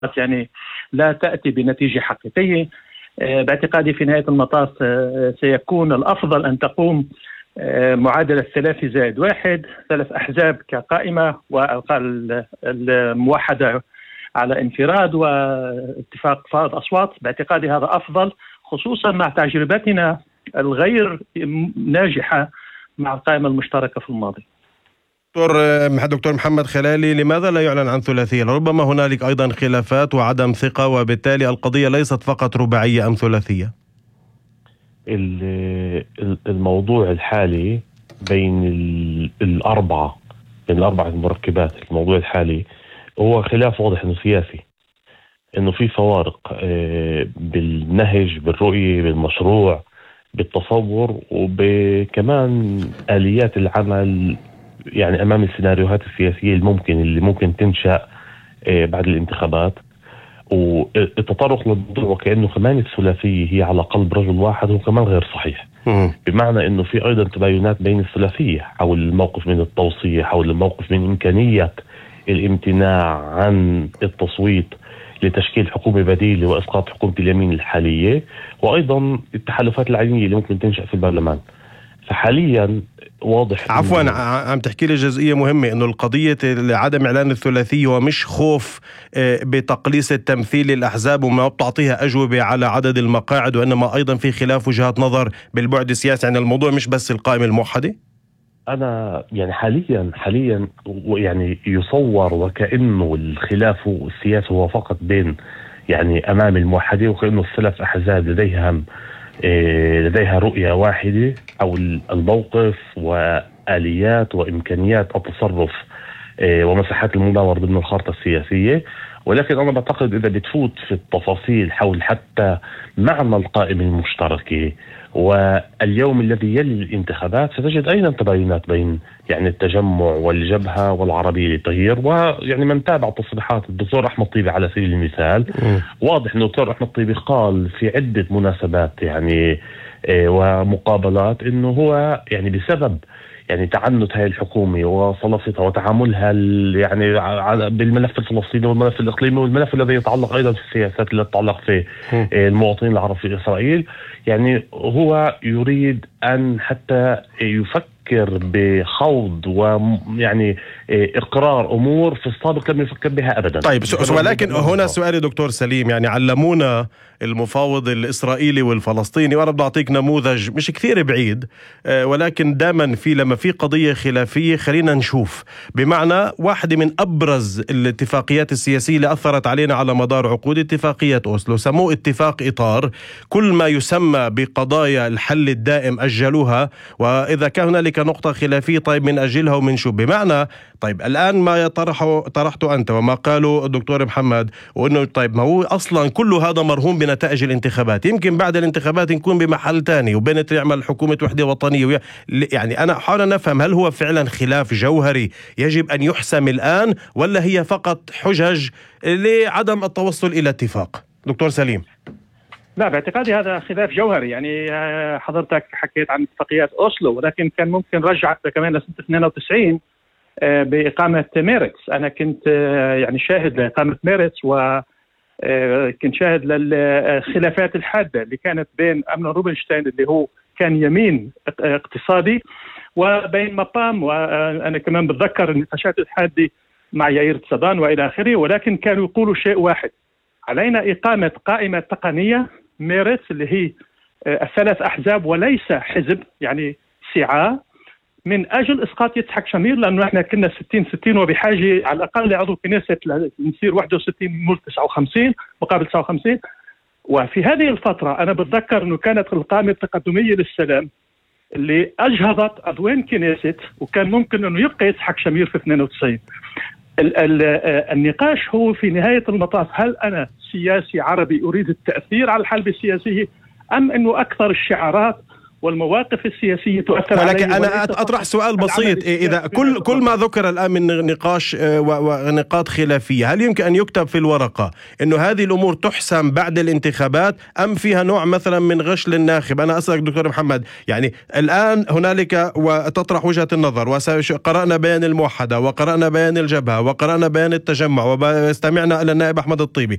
يعني لا تأتي بنتيجة حقيقية. باعتقادي في نهاية المطاف سيكون الأفضل أن تقوم معادلة 3+1، 3 أحزاب كقائمة والأقل الموحدة على انفراد واتفاق فائض أصوات. باعتقادي هذا أفضل، خصوصا مع تجربتنا الغير ناجحة مع القائمة المشتركة في الماضي. دكتور محمد خلالي، لماذا لا يعلن عن ثلاثية؟ ربما هنالك أيضا خلافات وعدم ثقة، وبالتالي القضية ليست فقط رباعية أم ثلاثية. الموضوع الحالي بين الأربعة المركبات، الموضوع الحالي هو خلاف واضح إنه سياسي، إنه في فوارق بالنهج، بالرؤية، بالمشروع، بالتصور، وبكمان آليات العمل يعني أمام السيناريوهات السياسية اللي ممكن تنشأ بعد الانتخابات. والتطرق للموضوع وكأنه كمان الثلاثية هي على قلب رجل واحد هو كمان غير صحيح. بمعنى أنه في أيضا تباينات بين الثلاثية حول الموقف من التوصية، حول الموقف من إمكانية الامتناع عن التصويت لتشكيل حكومة بديلة وإسقاط حكومة اليمين الحالية، وأيضا التحالفات العينية اللي ممكن تنشأ في البرلمان. فحاليا واضح. عفوا، عم تحكي لي جزئية مهمة، انه القضية عدم اعلان الثلاثية ومش خوف بتقليص التمثيل للأحزاب وما بتعطيها أجوبة على عدد المقاعد، وإنما أيضا في خلاف وجهات نظر بالبعد السياسي. يعني الموضوع مش بس القائمة الموحدة. أنا يعني حاليا يعني يصور وكأنه الخلاف السياسي هو فقط بين يعني أمام الموحدة، وكأنه الثلاث أحزاب لديها رؤية واحدة حول الموقف وآليات وإمكانيات التصرف ومساحات المناور ضمن الخارطة السياسية. ولكن أنا بعتقد إذا بتفوت في التفاصيل حول حتى معنى القائمة المشتركة واليوم الذي يلي الانتخابات، ستجد أيضا تباينات بين يعني التجمع والجبهة والعربية للتغيير. ويعني من تابع تصريحات الدكتور أحمد طيبي على سبيل المثال، واضح أن الدكتور أحمد طيبي قال في عدة مناسبات يعني ومقابلات أنه هو يعني بسبب يعني تعنت هاي الحكومة وصلفتها وتعاملها يعني بالملف الفلسطيني والملف الإقليمي والملف الذي يتعلق أيضا في السياسات التي تتعلق في المواطنين العرب في إسرائيل، يعني هو يريد أن حتى يفكر بخوض ويعني إقرار أمور في السابق لم يفكر بها أبدا. طيب، ولكن هنا سؤالي دكتور سليم، يعني علمونا المفاوض الإسرائيلي والفلسطيني، وأنا بدي أعطيك نموذج مش كثير بعيد، ولكن دائما لما في قضية خلافية خلينا نشوف. بمعنى واحدة من أبرز الاتفاقيات السياسية اللي أثرت علينا على مدار عقود، اتفاقية أوسلو، سموه اتفاق إطار. كل ما يسمى بقضايا الحل الدائم أجلوها، وإذا كان هنالك نقطة خلافية طيب من أجلها ومن شو. بمعنى طيب الآن ما طرحته أنت وما قاله الدكتور محمد، وأنه طيب ما هو أصلا كل هذا مرهون بنتائج الانتخابات، يمكن بعد الانتخابات نكون بمحل تاني وبنت يعمل حكومة وحدة وطنية. يعني أنا حاول نفهم، هل هو فعلا خلاف جوهري يجب أن يحسم الآن، ولا هي فقط حجج لعدم التوصل إلى اتفاق؟ دكتور سليم. لا، باعتقادي هذا خلاف جوهري. يعني حضرتك حكيت عن اتفاقيات أوسلو، ولكن كان ممكن رجع كمان لسنة 92 بإقامة ميرتس. أنا كنت يعني شاهد لإقامة ميرتس، وكنت شاهد للخلافات الحادة اللي كانت بين أمنون روبنشتاين اللي هو كان يمين اقتصادي وبين مقام، وأنا كمان بتذكر النقاشات الحادة مع يائير تسادان وإلى آخره. ولكن كانوا يقولوا شيء واحد: علينا إقامة قائمة تقنية ميرتس اللي هي 3 أحزاب وليس حزب، يعني سعاة، من أجل إسقاط يتحك شمير، لأنه إحنا كنا 60-60 وبحاجة على الأقل لعضو كنيسة نصير 61 مول 59 مقابل 59. وفي هذه الفترة أنا بتذكر أنه كانت القائمة التقدمية للسلام اللي أجهضت أضوين كنيسة، وكان ممكن أنه يبقى يتحك شمير في 92. النقاش هو في نهاية المطاف: هل أنا سياسي عربي أريد التأثير على الحلبة السياسية، أم أنه أكثر الشعارات والمواقف السياسية تؤثر عليه. ولكن أنا أطرح سؤال بسيط، إذا كل ما ذكر الآن من نقاش ونقاط خلافية، هل يمكن أن يكتب في الورقة أنه هذه الأمور تحسم بعد الانتخابات أم فيها نوع مثلا من غش للناخب؟ أنا أسألك دكتور محمد، يعني الآن هنالك وتطرح وجهة النظر، وقرأنا بيان الموحدة وقرأنا بيان الجبهة وقرأنا بيان التجمع واستمعنا إلى النائب أحمد الطيبي،